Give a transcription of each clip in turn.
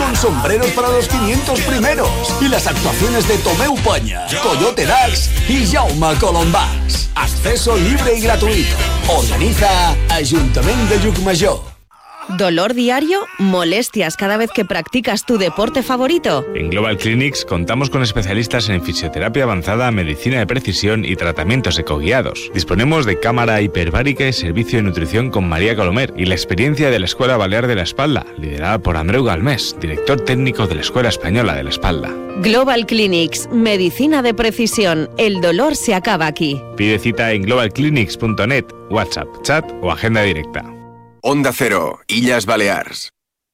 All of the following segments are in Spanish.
con sombreros para los 500 primeros y las actuaciones de Tomeu Paña, Coyote Dax y Jaume Colombàs. Acceso libre y gratuito. Organiza Ayuntamiento de Llucmajor. ¿Dolor diario? ¿Molestias cada vez que practicas tu deporte favorito? En Global Clinics contamos con especialistas en fisioterapia avanzada, medicina de precisión y tratamientos ecoguiados. Disponemos de cámara hiperbárica y servicio de nutrición con María Colomer y la experiencia de la Escuela Balear de la Espalda, liderada por Andreu Galmés, director técnico de la Escuela Española de la Espalda. Global Clinics, medicina de precisión. El dolor se acaba aquí. Pide cita en globalclinics.net, WhatsApp, chat o agenda directa. Onda Cero, Illes Balears.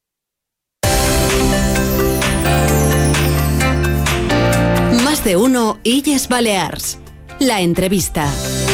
Más de uno, Illes Balears. La entrevista.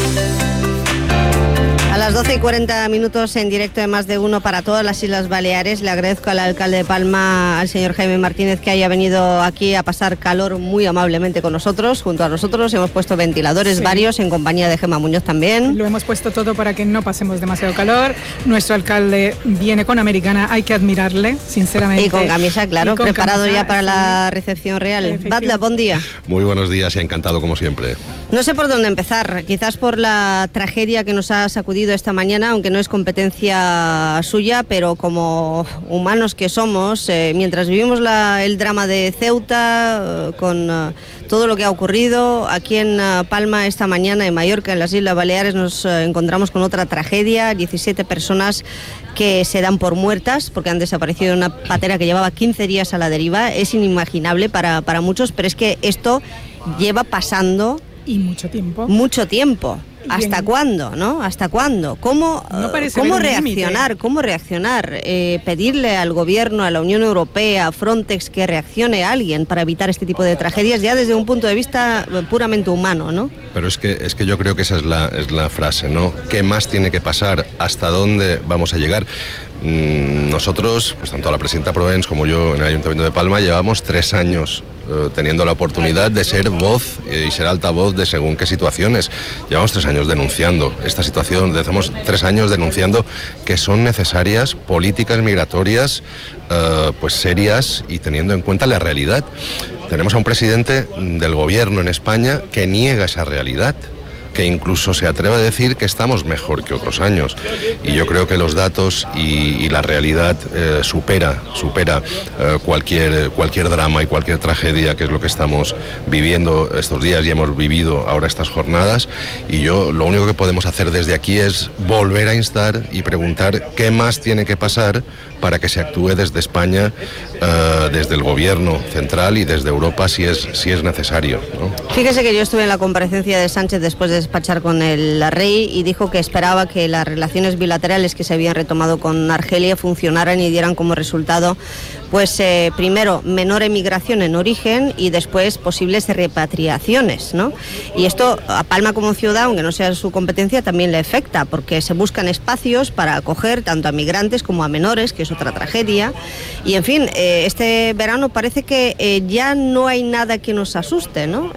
A las 12:40 en directo de Más de Uno para todas las Islas Baleares. Le agradezco al alcalde de Palma, al señor Jaime Martínez, que haya venido aquí a pasar calor muy amablemente con nosotros. Junto a nosotros hemos puesto ventiladores varios, en compañía de Gemma Muñoz también. Lo hemos puesto todo para que no pasemos demasiado calor. Nuestro alcalde viene con americana, hay que admirarle, sinceramente. Y con camisa, claro, preparado ya para la recepción real. Batla, buen día. Muy buenos días y encantado como siempre. No sé por dónde empezar, quizás por la tragedia que nos ha sacudido esta mañana, aunque no es competencia suya, pero como humanos que somos, mientras vivimos el drama de Ceuta, con todo lo que ha ocurrido, aquí en Palma esta mañana, en Mallorca, en las Islas Baleares, nos encontramos con otra tragedia, 17 personas que se dan por muertas porque han desaparecido en una patera que llevaba 15 días a la deriva. Es inimaginable para muchos, pero es que esto lleva pasando... Y mucho tiempo. Mucho tiempo. ¿Hasta cuándo, no? ¿Hasta cuándo? ¿Cómo reaccionar? ¿Cómo reaccionar? Pedirle al gobierno, a la Unión Europea, a Frontex, que reaccione a alguien para evitar este tipo de tragedias, ya desde un punto de vista puramente humano, ¿no? Pero es que yo creo que esa es la frase, ¿no? ¿Qué más tiene que pasar? ¿Hasta dónde vamos a llegar? Nosotros, pues tanto la presidenta Proens como yo en el Ayuntamiento de Palma, llevamos 3 años teniendo la oportunidad de ser voz y ser altavoz de según qué situaciones. Llevamos 3 años denunciando esta situación, llevamos 3 años denunciando que son necesarias políticas migratorias pues serias y teniendo en cuenta la realidad. Tenemos a un presidente del gobierno en España que niega esa realidad, que incluso se atreve a decir que estamos mejor que otros años. Y yo creo que los datos y la realidad supera cualquier drama y cualquier tragedia, que es lo que estamos viviendo estos días y hemos vivido ahora estas jornadas. Y yo lo único que podemos hacer desde aquí es volver a instar y preguntar qué más tiene que pasar para que se actúe desde España, desde el gobierno central y desde Europa si es necesario, ¿no? Fíjese que yo estuve en la comparecencia de Sánchez después de despachar con el rey y dijo que esperaba que las relaciones bilaterales que se habían retomado con Argelia funcionaran y dieran como resultado, pues primero, menor emigración en origen y después posibles repatriaciones, ¿no? Y esto a Palma como ciudad, aunque no sea su competencia, también le afecta, porque se buscan espacios para acoger tanto a migrantes como a menores, que es otra tragedia. Y en fin, este verano parece que ya no hay nada que nos asuste, ¿no?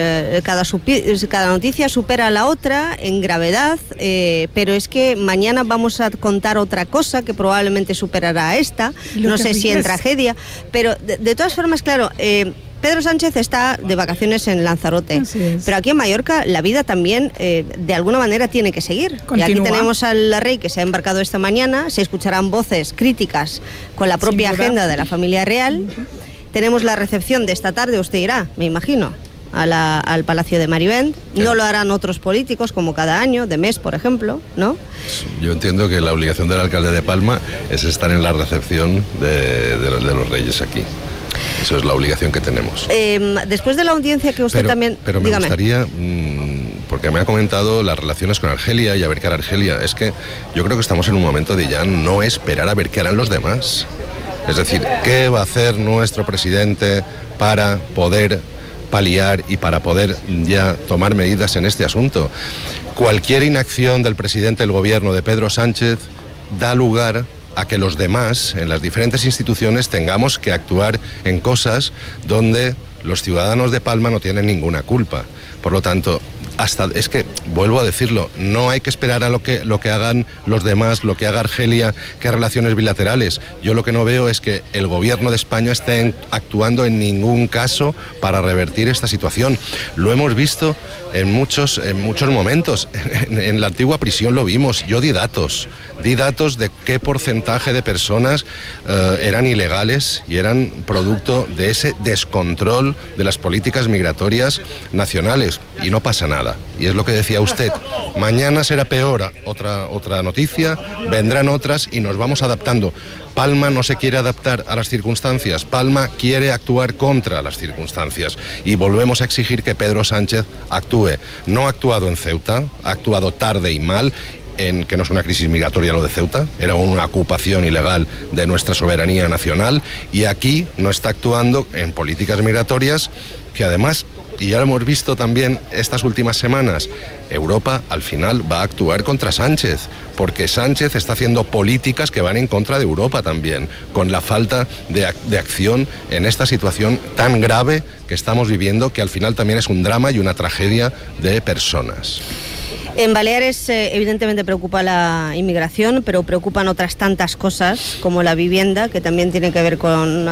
Cada noticia supera a la otra en gravedad, pero es que mañana vamos a contar otra cosa que probablemente superará a esta, no sé si en tragedia, pero de todas formas, claro, Pedro Sánchez está de vacaciones en Lanzarote, pero aquí en Mallorca la vida también de alguna manera tiene que seguir. Continúa. Y aquí tenemos al rey que se ha embarcado esta mañana, se escucharán voces críticas con la propia agenda de la familia real. Tenemos la recepción de esta tarde, usted irá, me imagino, al Palacio de Marivent. No lo harán otros políticos como cada año, de mes, por ejemplo, ¿no? Yo entiendo que la obligación del alcalde de Palma es estar en la recepción de los reyes aquí. Eso es la obligación que tenemos. Después de la audiencia que usted también... Pero me gustaría, porque me ha comentado las relaciones con Argelia y a ver qué hará Argelia. Es que yo creo que estamos en un momento de ya no esperar a ver qué harán los demás. Es decir, ¿qué va a hacer nuestro presidente para poder paliar y para poder ya tomar medidas en este asunto? Cualquier inacción del presidente del gobierno de Pedro Sánchez da lugar a que los demás, en las diferentes instituciones, tengamos que actuar en cosas donde los ciudadanos de Palma no tienen ninguna culpa. Por lo tanto, es que, vuelvo a decirlo, no hay que esperar a lo que hagan los demás, lo que haga Argelia, que relaciones bilaterales. Yo lo que no veo es que el gobierno de España esté actuando en ningún caso para revertir esta situación. Lo hemos visto en muchos momentos. En la antigua prisión lo vimos. Yo di datos de qué porcentaje de personas eran ilegales y eran producto de ese descontrol de las políticas migratorias nacionales, y no pasa nada. Y es lo que decía usted, mañana será peor otra noticia, vendrán otras y nos vamos adaptando. Palma no se quiere adaptar a las circunstancias, Palma quiere actuar contra las circunstancias, y volvemos a exigir que Pedro Sánchez actúe. No ha actuado en Ceuta, ha actuado tarde y mal, en que no es una crisis migratoria lo de Ceuta, era una ocupación ilegal de nuestra soberanía nacional, y aquí no está actuando en políticas migratorias que además, y ya lo hemos visto también estas últimas semanas, Europa al final va a actuar contra Sánchez, porque Sánchez está haciendo políticas que van en contra de Europa también, con la falta de acción en esta situación tan grave que estamos viviendo, que al final también es un drama y una tragedia de personas. En Baleares evidentemente preocupa la inmigración, pero preocupan otras tantas cosas, como la vivienda, que también tiene que ver con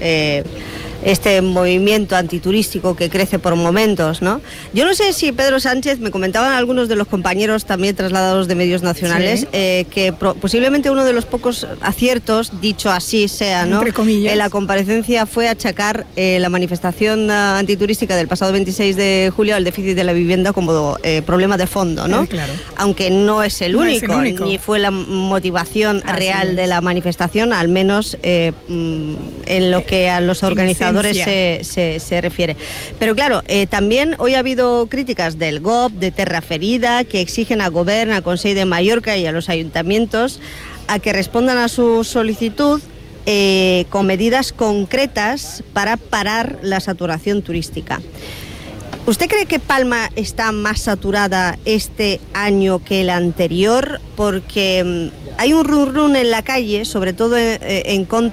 este movimiento antiturístico que crece por momentos, ¿no? Yo no sé si Pedro Sánchez, me comentaban algunos de los compañeros también trasladados de medios nacionales, sí, que posiblemente uno de los pocos aciertos, dicho así sea, ¿no?, en la comparecencia fue achacar la manifestación antiturística del pasado 26 de julio al déficit de la vivienda como problema de fondo, ¿no? Claro. Aunque no es el único, ni fue la motivación real de la manifestación, al menos en lo que a los organizadores se refiere. Pero claro, también hoy ha habido críticas del GOP, de Terra Ferida, que exigen al Govern, al Consell de Mallorca y a los ayuntamientos a que respondan a su solicitud con medidas concretas para parar la saturación turística. ¿Usted cree que Palma está más saturada este año que el anterior? Porque hay un run run en la calle, sobre todo en contra